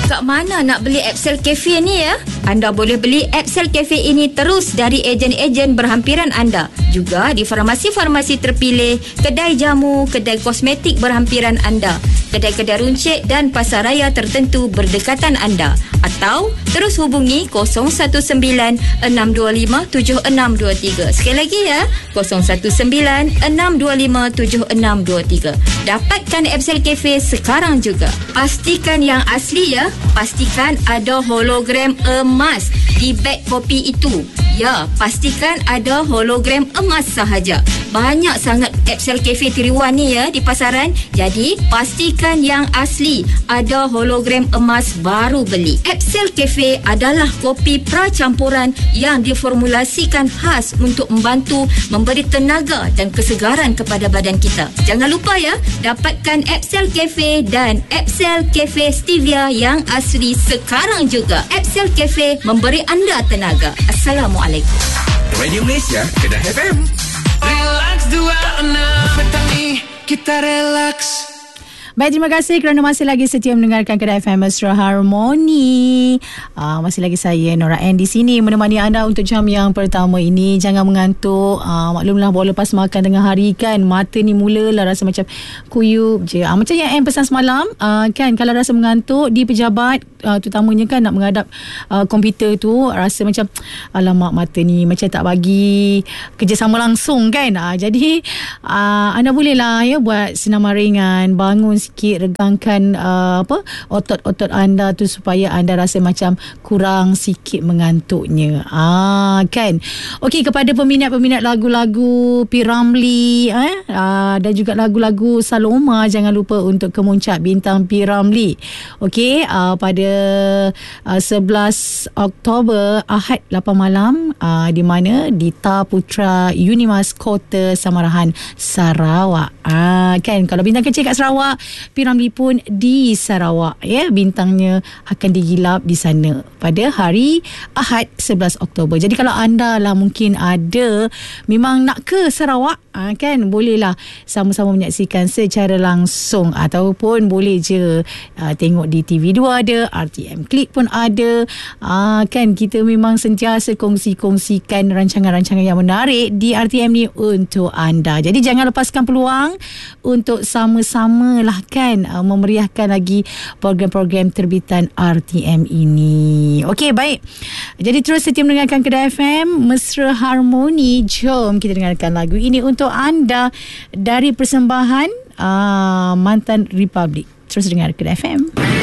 kat mana nak beli Epsel Cafe ni ya? Anda boleh beli Epsel Cafe ini terus dari ejen-ejen berhampiran anda. Juga di farmasi-farmasi terpilih, kedai jamu, kedai kosmetik berhampiran anda, kedai-kedai runcit dan pasaraya tertentu berdekatan anda. Atau terus hubungi 019-625-7623. Sekali lagi ya, 019-625-7623. Dapatkan Epsel Cafe sekarang juga. Pastikan yang asli ya. Pastikan ada hologram emas di beg kopi itu. Ya, pastikan ada hologram emas sahaja. Banyak sangat Epsel Cafe tiruan ni ya di pasaran. Jadi, pastikan yang asli. Ada hologram emas baru beli. Epsel Cafe adalah kopi pracampuran yang diformulasikan khas untuk membantu memberi tenaga dan kesegaran kepada badan kita. Jangan lupa ya, dapatkan Epsel Cafe dan Epsel Cafe Stevia yang asli sekarang juga. Epsel Cafe memberi anda tenaga. Assalamualaikum. Radio Malaysia, Kedah FM. Relax 26 petang ni kita relax. Baik, terima kasih kerana masih lagi setia mendengarkan Kedah FM Mesra Harmoni. Masih lagi saya Nora Ann di sini menemani anda untuk jam yang pertama ini. Jangan mengantuk. Maklumlah baru lepas makan tengah hari kan, mata ni mulalah rasa macam kuyup je. Macam yang Ann pesan semalam kan, kalau rasa mengantuk di pejabat, terutamanya kan nak menghadap komputer tu, rasa macam alamak mata ni macam tak bagi kerjasama langsung kan. Jadi anda bolehlah ya buat senaman ringan, bangun sikit, regangkan otot-otot anda tu supaya anda rasa macam kurang sikit mengantuknya. Kan. Okey, kepada peminat-peminat lagu-lagu P. Ramlee dan juga lagu-lagu Saloma, jangan lupa untuk kemuncak bintang P. Ramlee. Okey, pada 11 Oktober Ahad 8 malam di mana di Ta Putra Unimas Kota Samarahan, Sarawak. Kan, kalau bintang kecil kat Sarawak, P. Ramlee pun di Sarawak ya, bintangnya akan digilap di sana pada hari Ahad 11 Oktober. Jadi kalau anda lah mungkin ada memang nak ke Sarawak kan, bolehlah sama-sama menyaksikan secara langsung ataupun boleh je tengok di TV2 ada, RTM Klik pun ada. Kan kita memang sentiasa kongsi-kongsikan rancangan-rancangan yang menarik di RTM ni untuk anda. Jadi jangan lepaskan peluang untuk sama-sama lah kan memeriahkan lagi program-program terbitan RTM ini. Okey, baik. Jadi terus setia mendengarkan Kedah FM Mesra Harmoni. Jom kita dengarkan lagu ini untuk anda dari persembahan Mantan Republik. Terus dengar Kedah FM.